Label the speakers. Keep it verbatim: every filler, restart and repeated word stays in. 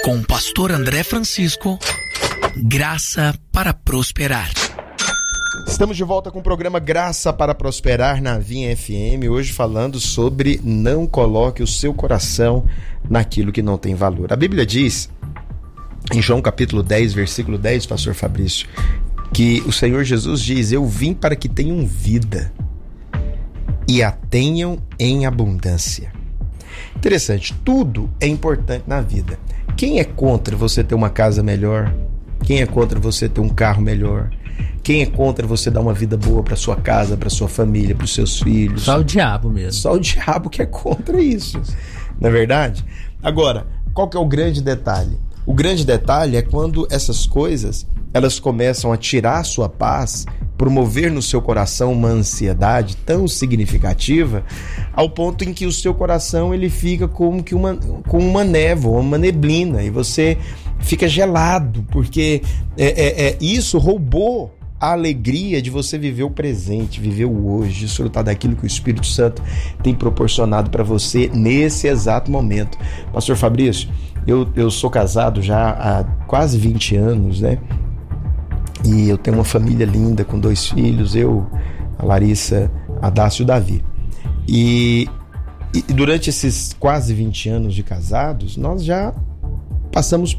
Speaker 1: Com o pastor André Francisco, Graça para Prosperar.
Speaker 2: Estamos de volta com o programa Graça para Prosperar na Vinha F M, hoje falando sobre não coloque o seu coração naquilo que não tem valor. A Bíblia diz, em João capítulo dez, versículo dez, pastor Fabrício, que o Senhor Jesus diz: eu vim para que tenham vida e a tenham em abundância. Interessante, tudo é importante na vida. Quem é contra você ter uma casa melhor? Quem é contra você ter um carro melhor? Quem é contra você dar uma vida boa para sua casa, para sua família, para os seus filhos?
Speaker 3: Só o diabo mesmo.
Speaker 2: Só o diabo que é contra isso, não é verdade? Agora, qual que é o grande detalhe? O grande detalhe é quando essas coisas, elas começam a tirar a sua paz, promover no seu coração uma ansiedade tão significativa, ao ponto em que o seu coração ele fica como que uma, com uma névoa, uma neblina, e você fica gelado, porque é, é, é, isso roubou a alegria de você viver o presente, viver o hoje, desfrutar daquilo que o Espírito Santo tem proporcionado para você nesse exato momento. Pastor Fabrício, eu, eu sou casado já há quase vinte anos, né? E eu tenho uma família linda com dois filhos, eu, a Larissa, a Dácio e o Davi. E, e durante esses quase vinte anos de casados, nós já passamos